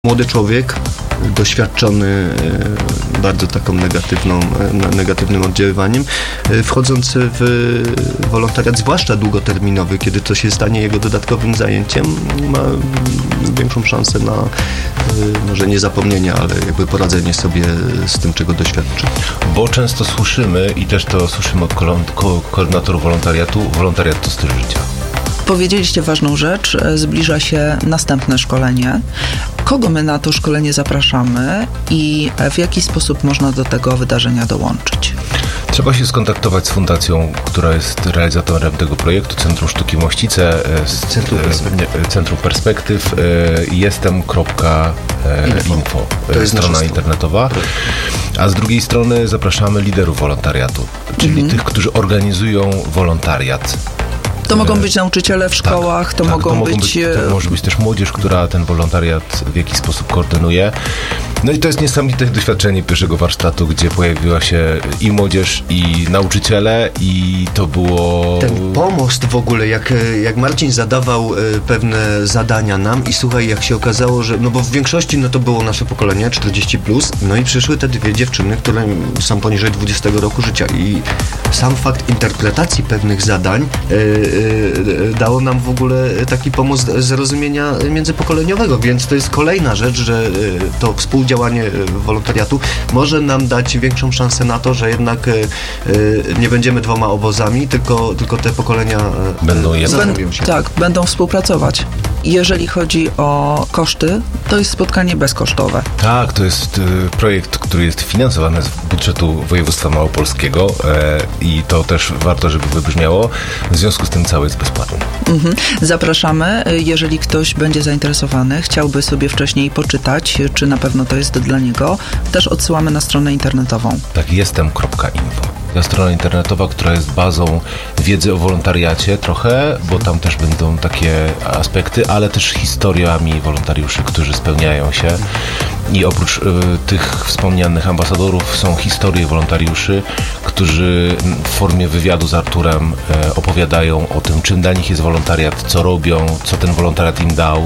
Młody człowiek, doświadczony bardzo taką negatywnym oddziaływaniem, wchodząc w wolontariat, zwłaszcza długoterminowy, kiedy to się stanie jego dodatkowym zajęciem, ma większą szansę na może nie zapomnienie, ale jakby poradzenie sobie z tym, czego doświadczy. Bo często słyszymy i też to słyszymy od koordynatorów wolontariatu, wolontariat to styl życia. Powiedzieliście ważną rzecz, zbliża się następne szkolenie. Kogo my na to szkolenie zapraszamy i w jaki sposób można do tego wydarzenia dołączyć? Trzeba się skontaktować z fundacją, która jest realizatorem tego projektu, Centrum Sztuki Mościce, Centrum Perspektyw, jestem.info. To jest strona internetowa. A z drugiej strony zapraszamy liderów wolontariatu, czyli tych, którzy organizują wolontariat. To mogą być nauczyciele w szkołach, to może być też młodzież, która ten wolontariat w jakiś sposób koordynuje. No i to jest niesamowite doświadczenie pierwszego warsztatu, gdzie pojawiła się i młodzież, i nauczyciele, i to było... Ten pomost w ogóle, jak Marcin zadawał pewne zadania nam i słuchaj, jak się okazało, że, no bo w większości to było nasze pokolenie, 40+, no i przyszły te dwie dziewczyny, które są poniżej 20 roku życia i sam fakt interpretacji pewnych zadań dało nam w ogóle taki pomost zrozumienia międzypokoleniowego, więc to jest kolejna rzecz, że to współdziałanie wolontariatu może nam dać większą szansę na to, że jednak nie będziemy dwoma obozami, tylko te pokolenia zastanowią się. Tak, będą współpracować. Jeżeli chodzi o koszty, to jest spotkanie bezkosztowe. Tak, to jest projekt, który jest finansowany z budżetu województwa małopolskiego i to też warto, żeby wybrzmiało. W związku z tym cały jest bezpłatny. Zapraszamy, jeżeli ktoś będzie zainteresowany, chciałby sobie wcześniej poczytać, czy na pewno to jest dla niego, też odsyłamy na stronę internetową. Tak, jestem.info. Ta strona internetowa, która jest bazą wiedzy o wolontariacie trochę, bo tam też będą takie aspekty, ale też historiami wolontariuszy, którzy spełniają się. I oprócz tych wspomnianych ambasadorów są historie wolontariuszy, którzy w formie wywiadu z Arturem opowiadają o tym, czym dla nich jest wolontariat, co robią, co ten wolontariat im dał.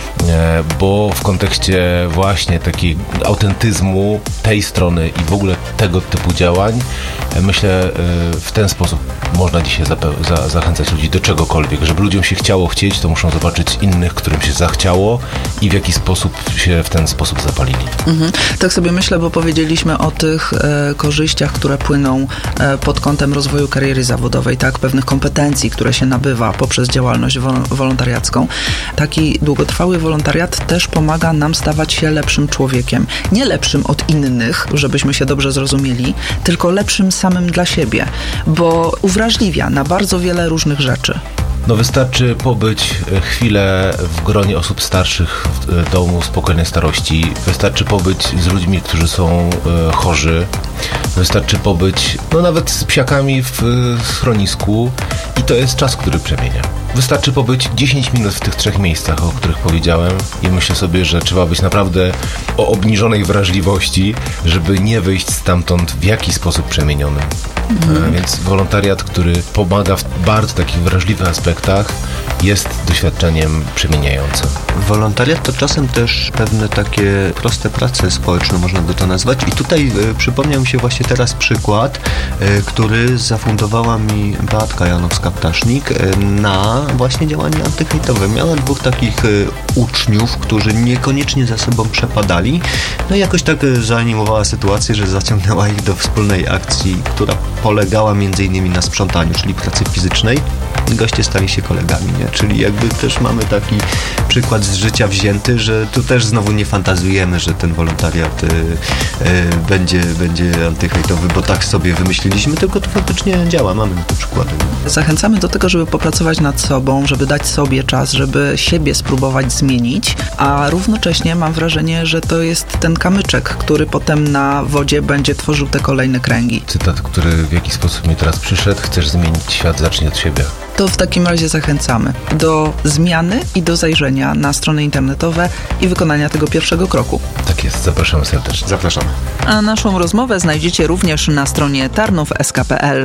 Bo w kontekście właśnie takiego autentyzmu tej strony i w ogóle tego typu działań, myślę, w ten sposób można dzisiaj zachęcać ludzi do czegokolwiek. Żeby ludziom się chcieć, to muszą zobaczyć innych, którym się zachciało i w jaki sposób się w ten sposób zapalili. Tak sobie myślę, bo powiedzieliśmy o tych korzyściach, które płyną pod kątem rozwoju kariery zawodowej, tak, pewnych kompetencji, które się nabywa poprzez działalność wolontariacką. Taki długotrwały wolontariat też pomaga nam stawać się lepszym człowiekiem. Nie lepszym od innych, żebyśmy się dobrze zrozumieli, tylko lepszym samym dla siebie, bo uwrażliwia na bardzo wiele różnych rzeczy. No wystarczy pobyć chwilę w gronie osób starszych w domu spokojnej starości. Wystarczy pobyć z ludźmi, którzy są chorzy. Wystarczy pobyć nawet z psiakami w schronisku i to jest czas, który przemienia. Wystarczy pobyć 10 minut w tych 3 miejscach, o których powiedziałem i myślę sobie, że trzeba być naprawdę o obniżonej wrażliwości, żeby nie wyjść stamtąd w jakiś sposób przemienionym. Więc wolontariat, który pomaga w bardzo takich wrażliwych aspektach, jest doświadczeniem przemieniającym. Wolontariat to czasem też pewne takie proste prace społeczne, można by to nazwać. I tutaj przypomniał mi się właśnie teraz przykład, który zafundowała mi Beatka Janowska-Ptasznik na właśnie działania antyhejtowe. Miała 2 takich uczniów, którzy niekoniecznie za sobą przepadali. No i jakoś tak zaanimowała sytuację, że zaciągnęła ich do wspólnej akcji, która polegała m.in. na sprzątaniu, czyli pracy fizycznej. Goście stali się kolegami, nie? Czyli jakby też mamy taki przykład z życia wzięty, że tu też znowu nie fantazujemy, że ten wolontariat będzie antyhejtowy, bo tak sobie wymyśliliśmy, tylko to faktycznie działa, mamy te przykłady. Zachęcamy do tego, żeby popracować nad sobą, żeby dać sobie czas, żeby siebie spróbować zmienić, a równocześnie mam wrażenie, że to jest ten kamyczek, który potem na wodzie będzie tworzył te kolejne kręgi. Cytat, który w jakiś sposób mi teraz przyszedł: chcesz zmienić świat, zacznij od siebie. To w takim razie zachęcamy do zmiany i do zajrzenia na strony internetowe i wykonania tego pierwszego kroku. Tak jest, zapraszamy serdecznie. Zapraszamy. A naszą rozmowę znajdziecie również na stronie tarnów.sk.pl.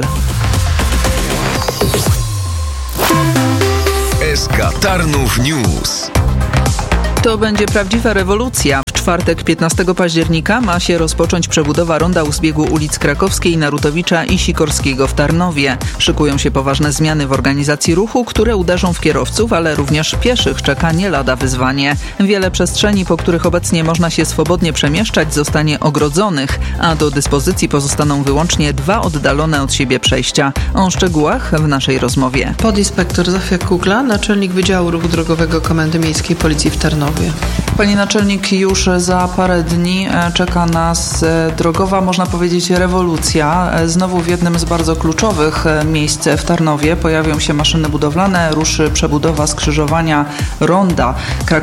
SK Tarnów News. To będzie prawdziwa rewolucja. W czwartek 15 października ma się rozpocząć przebudowa ronda u zbiegu ulic Krakowskiej, Narutowicza i Sikorskiego w Tarnowie. Szykują się poważne zmiany w organizacji ruchu, które uderzą w kierowców, ale również pieszych czeka nie lada wyzwanie. Wiele przestrzeni, po których obecnie można się swobodnie przemieszczać, zostanie ogrodzonych, a do dyspozycji pozostaną wyłącznie 2 oddalone od siebie przejścia. O szczegółach w naszej rozmowie. Podinspektor Zofia Kugla, naczelnik Wydziału Ruchu Drogowego Komendy Miejskiej Policji w Tarnowie. Pani naczelnik, już za parę dni czeka nas drogowa, można powiedzieć, rewolucja. Znowu w jednym z bardzo kluczowych miejsc w Tarnowie pojawią się maszyny budowlane, ruszy przebudowa skrzyżowania ronda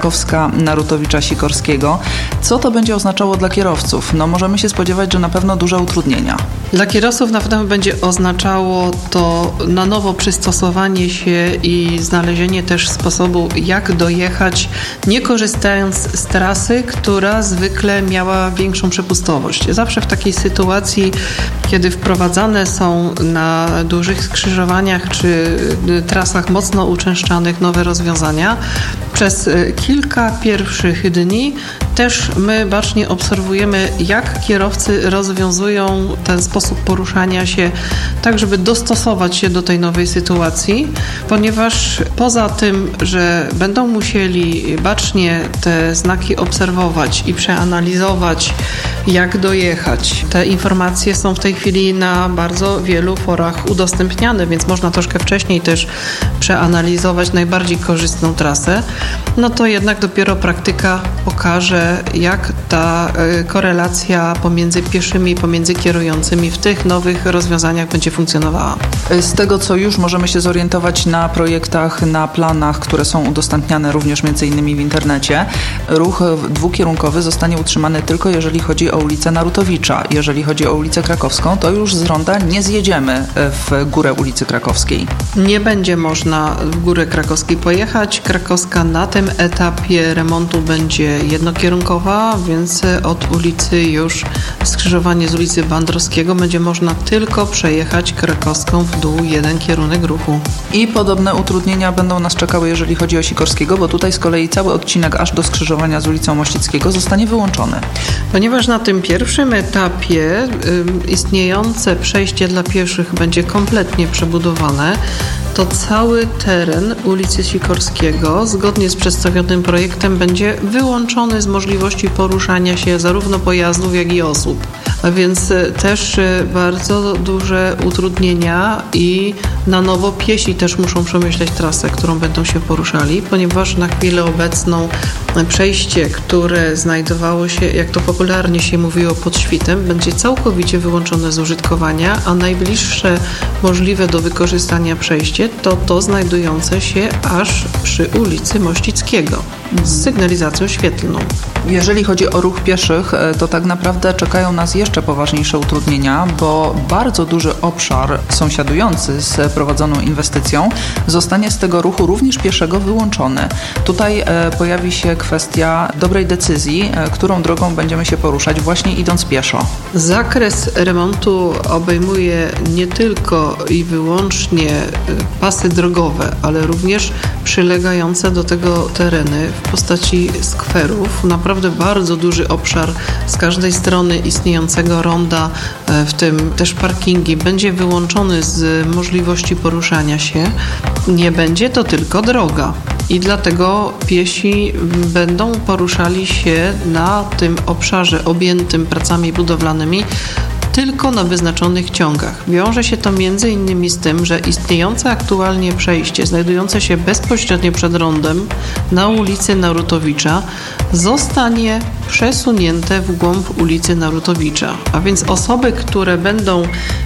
Krakowska-Narutowicza-Sikorskiego. Co to będzie oznaczało dla kierowców? Możemy się spodziewać, że na pewno duże utrudnienia. Dla kierowców na pewno będzie oznaczało to na nowo przystosowanie się i znalezienie też sposobu, jak dojechać, nie korzystając z trasy, która zwykle miała większą przepustowość. Zawsze w takiej sytuacji, kiedy wprowadzane są na dużych skrzyżowaniach czy trasach mocno uczęszczanych nowe rozwiązania, przez kilka pierwszych dni też my bacznie obserwujemy, jak kierowcy rozwiązują ten sposób poruszania się, tak żeby dostosować się do tej nowej sytuacji, ponieważ poza tym, że będą musieli bacznie te znaki obserwować i przeanalizować, jak dojechać. Te informacje są w tej chwili na bardzo wielu forach udostępniane, więc można troszkę wcześniej też przeanalizować najbardziej korzystną trasę. To jednak dopiero praktyka pokaże, jak ta korelacja pomiędzy pieszymi i pomiędzy kierującymi w tych nowych rozwiązaniach będzie funkcjonowała. Z tego, co już możemy się zorientować na projektach, na planach, które są udostępniane również m.in. w internecie, ruch dwukierunkowy zostanie utrzymany tylko jeżeli chodzi o ulicę Narutowicza. Jeżeli chodzi o ulicę Krakowską, to już z ronda nie zjedziemy w górę ulicy Krakowskiej. Nie będzie można w górę Krakowskiej pojechać. Krakowska na tym etapie remontu będzie jednokierunkowa, więc od ulicy już skrzyżowanie z ulicy Bandrowskiego będzie można tylko przejechać Krakowską w dół jeden kierunek ruchu. I podobne utrudnienia będą nas czekały, jeżeli chodzi o Sikorskiego, bo tutaj z kolei cały odcinek aż do skrzyżowania z ulicą Mościckiego zostanie wyłączony. Ponieważ na tym pierwszym etapie istniejące przejście dla pieszych będzie kompletnie przebudowane, to cały teren ulicy Sikorskiego, zgodnie z przedstawionym projektem, będzie wyłączony z możliwości poruszania się zarówno pojazdów, jak i osób. A więc też bardzo duże utrudnienia i na nowo piesi też muszą przemyśleć trasę, którą będą się poruszali, ponieważ na chwilę obecną przejście, które znajdowało się, jak to popularnie się mówiło, pod świtem, będzie całkowicie wyłączone z użytkowania, a najbliższe możliwe do wykorzystania przejście to znajdujące się aż przy ulicy Mościckiego z sygnalizacją świetlną. Jeżeli chodzi o ruch pieszych, to tak naprawdę czekają nas jeszcze poważniejsze utrudnienia, bo bardzo duży obszar sąsiadujący z prowadzoną inwestycją zostanie z tego ruchu również pieszego wyłączony. Tutaj pojawi się kwestia dobrej decyzji, którą drogą będziemy się poruszać, właśnie idąc pieszo. Zakres remontu obejmuje nie tylko i wyłącznie pasy drogowe, ale również przylegające do tego tereny w postaci skwerów. Naprawdę bardzo duży obszar z każdej strony istniejącego ronda, w tym też parkingi, będzie wyłączony z możliwości poruszania się. Nie będzie to tylko droga. I dlatego piesi będą poruszali się na tym obszarze objętym pracami budowlanymi tylko na wyznaczonych ciągach. Wiąże się to między innymi z tym, że istniejące aktualnie przejście znajdujące się bezpośrednio przed rondem na ulicy Narutowicza zostanie przesunięte w głąb ulicy Narutowicza. A więc osoby, które będą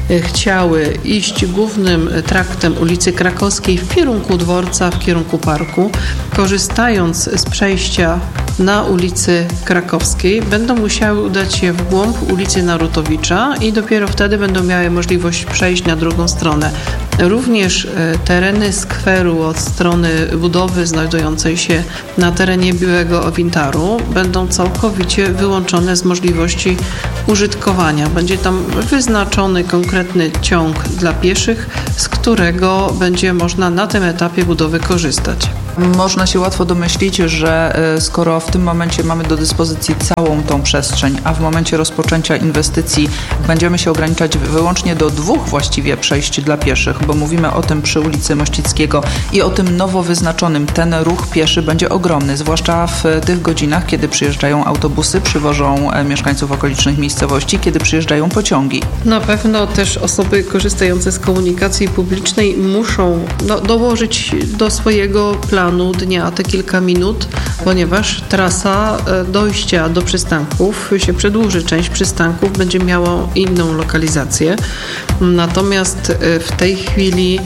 chciały iść głównym traktem ulicy Krakowskiej w kierunku dworca, w kierunku parku, korzystając z przejścia na ulicy Krakowskiej, będą musiały udać się w głąb ulicy Narutowicza i dopiero wtedy będą miały możliwość przejść na drugą stronę. Również tereny skweru od strony budowy znajdującej się na terenie byłego Owintaru będą całkowicie wyłączone z możliwości użytkowania. Będzie tam wyznaczony konkretny ciąg dla pieszych, z którego będzie można na tym etapie budowy korzystać. Można się łatwo domyślić, że skoro w tym momencie mamy do dyspozycji całą tą przestrzeń, a w momencie rozpoczęcia inwestycji będziemy się ograniczać wyłącznie do 2 właściwie przejść dla pieszych, bo mówimy o tym przy ulicy Mościckiego i o tym nowo wyznaczonym. Ten ruch pieszy będzie ogromny, zwłaszcza w tych godzinach, kiedy przyjeżdżają autobusy, przywożą mieszkańców okolicznych miejscowości, kiedy przyjeżdżają pociągi. Na pewno też osoby korzystające z komunikacji publicznej muszą dołożyć do swojego planu dnia te kilka minut, ponieważ trasa dojścia do przystanków się przedłuży. Część przystanków będzie miała inną lokalizację. Natomiast w tej chwili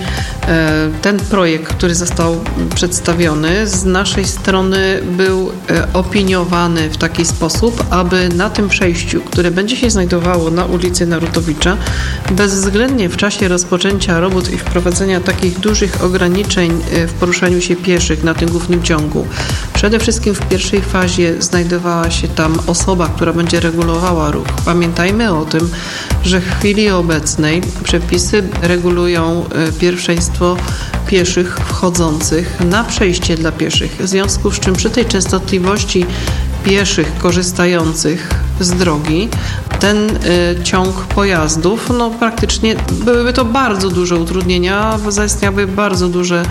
ten projekt, który został przedstawiony, z naszej strony był opiniowany w taki sposób, aby na tym przejściu, które będzie się znajdowało na ulicy Narutowicza, bezwzględnie w czasie rozpoczęcia robót i wprowadzenia takich dużych ograniczeń w poruszaniu się pieszych na tym głównym ciągu. Przede wszystkim w pierwszej fazie znajdowała się tam osoba, która będzie regulowała ruch. Pamiętajmy o tym, że w chwili obecnej przepisy regulują pierwszeństwo pieszych wchodzących na przejście dla pieszych. W związku z czym przy tej częstotliwości pieszych korzystających z drogi ten ciąg pojazdów, praktycznie byłyby to bardzo duże utrudnienia, bo zaistniały bardzo duże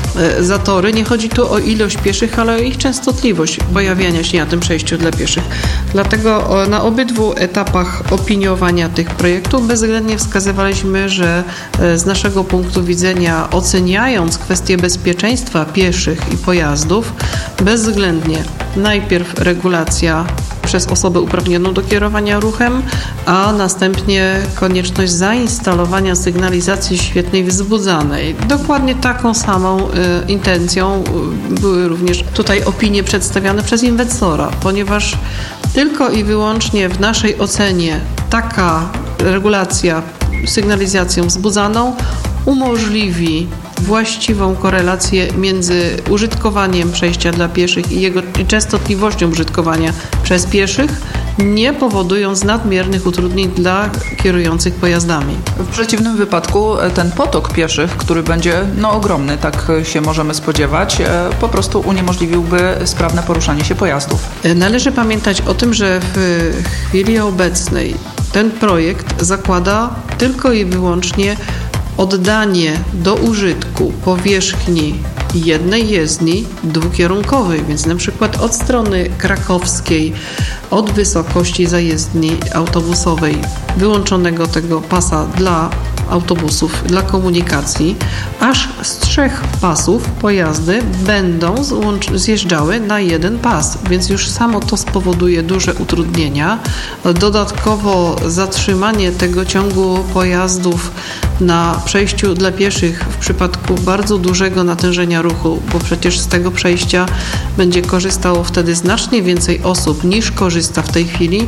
zatory. Nie chodzi tu o ilość pieszych, ale o ich częstotliwość pojawiania się na tym przejściu dla pieszych. Dlatego na obydwu etapach opiniowania tych projektów bezwzględnie wskazywaliśmy, że z naszego punktu widzenia, oceniając kwestię bezpieczeństwa pieszych i pojazdów, bezwzględnie najpierw regulacja przez osobę uprawnioną do kierowania ruchem, a następnie konieczność zainstalowania sygnalizacji świetlnej wzbudzanej. Dokładnie taką samą intencją były również tutaj opinie przedstawiane przez inwestora, ponieważ tylko i wyłącznie w naszej ocenie taka regulacja sygnalizacją wzbudzaną umożliwi właściwą korelację między użytkowaniem przejścia dla pieszych i jego częstotliwością użytkowania przez pieszych, nie powodując nadmiernych utrudnień dla kierujących pojazdami. W przeciwnym wypadku ten potok pieszych, który będzie ogromny, tak się możemy spodziewać, po prostu uniemożliwiłby sprawne poruszanie się pojazdów. Należy pamiętać o tym, że w chwili obecnej ten projekt zakłada tylko i wyłącznie oddanie do użytku powierzchni jednej jezdni dwukierunkowej, więc na przykład od strony krakowskiej, od wysokości zajezdni autobusowej, wyłączonego tego pasa dla autobusów, dla komunikacji, aż z 3 pasów pojazdy będą zjeżdżały na jeden pas, więc już samo to spowoduje duże utrudnienia. Dodatkowo zatrzymanie tego ciągu pojazdów na przejściu dla pieszych w przypadku bardzo dużego natężenia ruchu, bo przecież z tego przejścia będzie korzystało wtedy znacznie więcej osób niż korzysta w tej chwili,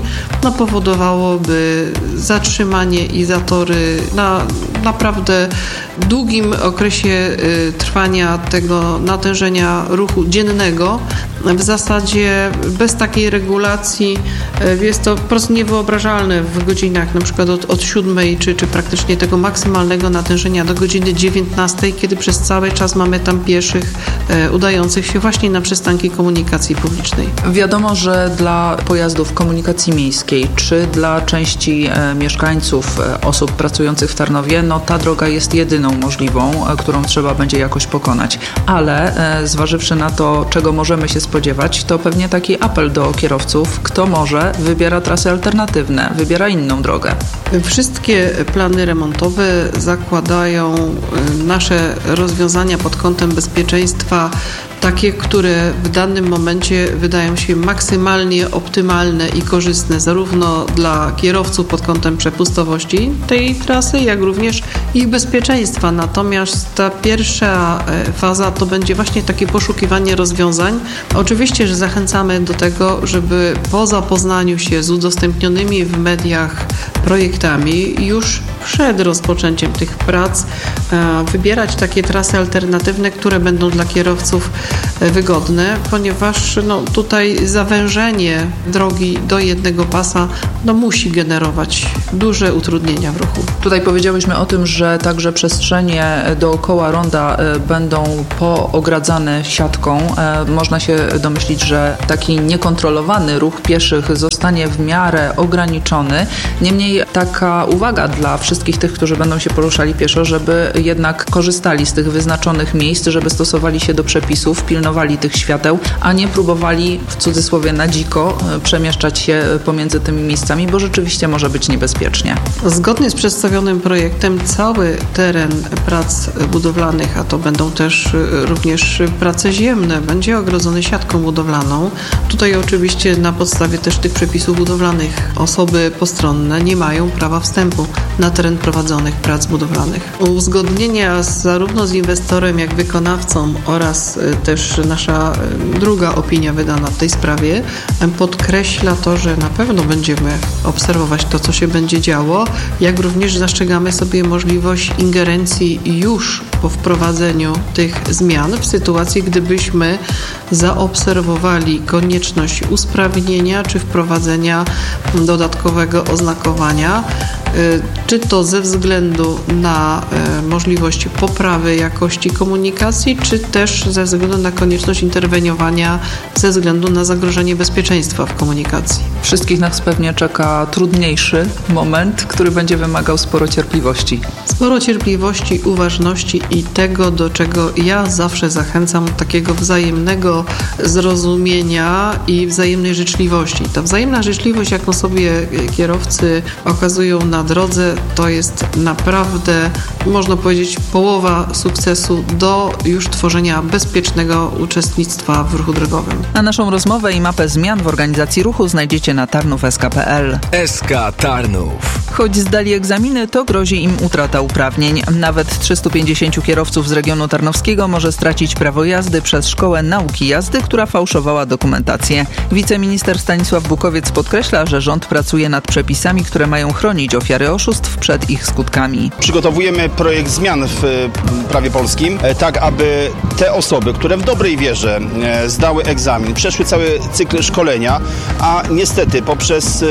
powodowałoby zatrzymanie i zatory na naprawdę długim okresie trwania tego natężenia ruchu dziennego. W zasadzie bez takiej regulacji jest to po prostu niewyobrażalne w godzinach na przykład od 7 czy praktycznie tego maksymalnego natężenia do godziny 19, kiedy przez cały czas mamy tam pieszych udających się właśnie na przystanki komunikacji publicznej. Wiadomo, że dla pojazdów komunikacji miejskiej czy dla części mieszkańców, osób pracujących w Tarnowie, ta droga jest jedyną możliwą, którą trzeba będzie jakoś pokonać. Ale zważywszy na to, czego możemy się spodziewać, to pewnie taki apel do kierowców, kto może, wybiera trasy alternatywne, wybiera inną drogę. Wszystkie plany remontowe zakładają nasze rozwiązania pod kątem bezpieczeństwa takie, które w danym momencie wydają się maksymalnie optymalne i korzystne zarówno dla kierowców pod kątem przepustowości tej trasy, jak również ich bezpieczeństwa. Natomiast ta pierwsza faza to będzie właśnie takie poszukiwanie rozwiązań. Oczywiście, że zachęcamy do tego, żeby po zapoznaniu się z udostępnionymi w mediach projektami już przed rozpoczęciem tych prac wybierać takie trasy alternatywne, które będą dla kierowców wygodne, ponieważ tutaj zawężenie drogi do jednego pasa musi generować duże utrudnienia w ruchu. Tutaj powiedziałyśmy o tym, że także przestrzenie dookoła ronda będą poogradzane siatką. Można się domyślić, że taki niekontrolowany ruch pieszych zostanie w miarę ograniczony. Niemniej taka uwaga dla wszystkich tych, którzy będą się poruszali pieszo, żeby jednak korzystali z tych wyznaczonych miejsc, żeby stosowali się do przepisów, pilnowali tych świateł, a nie próbowali w cudzysłowie na dziko przemieszczać się pomiędzy tymi miejscami, bo rzeczywiście może być niebezpiecznie. Zgodnie z przedstawionym projektem cały teren prac budowlanych, a to będą też również prace ziemne, będzie ogrodzony siatką budowlaną. Tutaj oczywiście na podstawie też tych przepisów budowlanych osoby postronne nie mają prawa wstępu na teren prowadzonych prac budowlanych. Uzgodnienia zarówno z inwestorem, jak wykonawcą oraz też nasza druga opinia wydana w tej sprawie podkreśla to, że na pewno będziemy obserwować to, co się będzie działo, jak również zastrzegamy sobie możliwość ingerencji już po wprowadzeniu tych zmian w sytuacji, gdybyśmy zaobserwowali konieczność usprawnienia czy wprowadzenia dodatkowego oznakowania, czy to ze względu na możliwość poprawy jakości komunikacji, czy też ze względu na konieczność interweniowania ze względu na zagrożenie bezpieczeństwa w komunikacji. Wszystkich nas pewnie czeka trudniejszy moment, który będzie wymagał sporo cierpliwości. Sporo cierpliwości, uważności i tego, do czego ja zawsze zachęcam, takiego wzajemnego zrozumienia i wzajemnej życzliwości. Ta wzajemna życzliwość, jaką sobie kierowcy okazują na drodze, to jest naprawdę, można powiedzieć, połowa sukcesu do już tworzenia bezpiecznego uczestnictwa w ruchu drogowym. A naszą rozmowę i mapę zmian w organizacji ruchu znajdziecie na tarnów.sk.pl. SK Tarnów. Choć zdali egzaminy, to grozi im utrata uprawnień. Nawet 350 kierowców z regionu tarnowskiego może stracić prawo jazdy przez Szkołę Nauki Jazdy, która fałszowała dokumentację. Wiceminister Stanisław Bukowiec podkreśla, że rząd pracuje nad przepisami, które mają chronić ofiary oszustw przed ich skutkami. Przygotowujemy projekt zmian w prawie polskim, tak aby te osoby, które w dobrej wierze zdały egzamin, przeszły cały cykl szkolenia, a niestety poprzez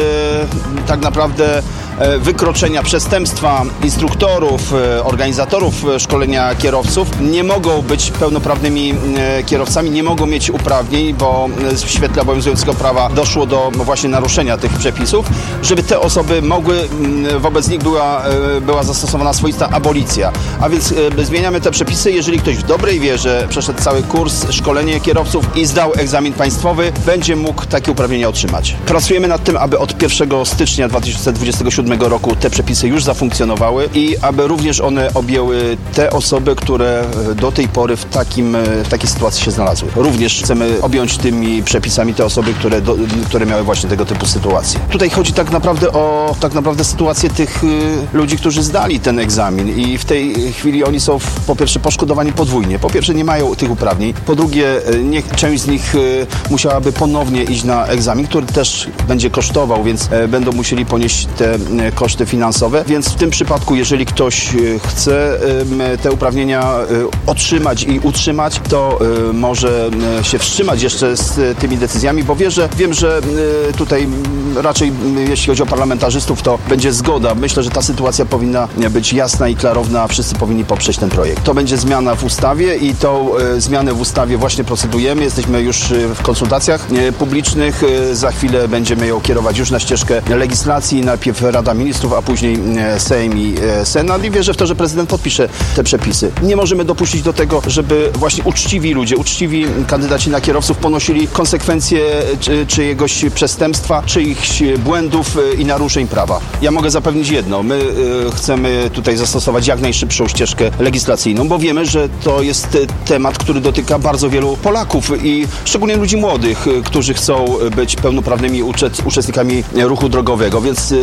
tak naprawdę wykroczenia, przestępstwa instruktorów, organizatorów szkolenia kierowców nie mogą być pełnoprawnymi kierowcami, nie mogą mieć uprawnień, bo w świetle obowiązującego prawa doszło do właśnie naruszenia tych przepisów, żeby te osoby mogły, wobec nich była zastosowana swoista abolicja. A więc zmieniamy te przepisy, jeżeli ktoś w dobrej wierze przeszedł cały kurs, szkolenie kierowców i zdał egzamin państwowy, będzie mógł takie uprawnienia otrzymać. Pracujemy nad tym, aby od 1 stycznia 2027 roku te przepisy już zafunkcjonowały i aby również one objęły te osoby, które do tej pory w takiej sytuacji się znalazły. Również chcemy objąć tymi przepisami te osoby, które miały właśnie tego typu sytuacje. Tutaj chodzi tak naprawdę o sytuację tych ludzi, którzy zdali ten egzamin i w tej chwili oni są po pierwsze poszkodowani podwójnie. Po pierwsze nie mają tych uprawnień, po drugie część z nich musiałaby ponownie iść na egzamin, który też będzie kosztował, więc będą musieli ponieść te koszty finansowe, więc w tym przypadku, jeżeli ktoś chce te uprawnienia otrzymać i utrzymać, to może się wstrzymać jeszcze z tymi decyzjami, bo wiem, że tutaj raczej jeśli chodzi o parlamentarzystów, to będzie zgoda. Myślę, że ta sytuacja powinna być jasna i klarowna, wszyscy powinni poprzeć ten projekt. To będzie zmiana w ustawie i tą zmianę w ustawie właśnie procedujemy. Jesteśmy już w konsultacjach publicznych. Za chwilę będziemy ją kierować już na ścieżkę legislacji. Najpierw Rada Ministrów, a później Sejm i Senat i wierzę w to, że prezydent podpisze te przepisy. Nie możemy dopuścić do tego, żeby właśnie uczciwi ludzie, uczciwi kandydaci na kierowców ponosili konsekwencje czyjegoś przestępstwa, czyichś błędów i naruszeń prawa. Ja mogę zapewnić jedno, my chcemy tutaj zastosować jak najszybszą ścieżkę legislacyjną, bo wiemy, że to jest temat, który dotyka bardzo wielu Polaków i szczególnie ludzi młodych, którzy chcą być pełnoprawnymi uczestnikami ruchu drogowego, więc dlatego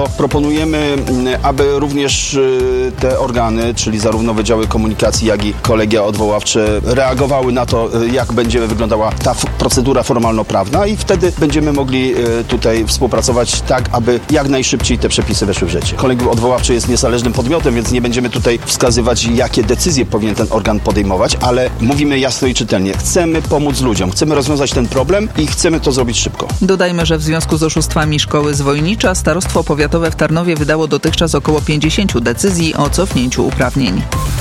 Dlatego proponujemy, aby również te organy, czyli zarówno wydziały komunikacji, jak i kolegia odwoławcze reagowały na to, jak będzie wyglądała ta procedura formalno-prawna i wtedy będziemy mogli tutaj współpracować tak, aby jak najszybciej te przepisy weszły w życie. Kolegium odwoławcze jest niezależnym podmiotem, więc nie będziemy tutaj wskazywać, jakie decyzje powinien ten organ podejmować, ale mówimy jasno i czytelnie. Chcemy pomóc ludziom, chcemy rozwiązać ten problem i chcemy to zrobić szybko. Dodajmy, że w związku z oszustwami szkoły Zwojnicza Starostwo Powiatowe w Tarnowie wydało dotychczas około 50 decyzji o cofnięciu uprawnień.